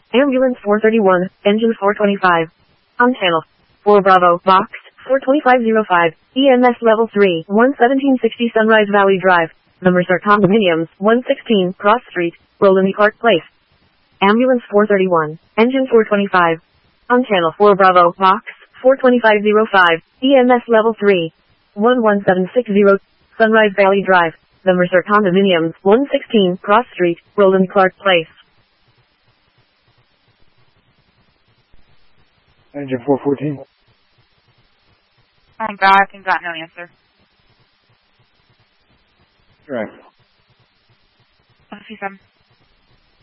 Ambulance 431, engine 425. On channel 4 Bravo, box 42505, EMS level 3, 11760 Sunrise Valley Drive. Numbers are condominiums, 116 Cross Street, Roland Park Place. Ambulance 431, engine 425. On channel 4 Bravo, box 42505, EMS level 3, 11760 Sunrise Valley Drive. Numbers are condominiums, 116 Cross Street, Roland Clark Place. Engine 414. I'm back and got no answer. Correct. 157.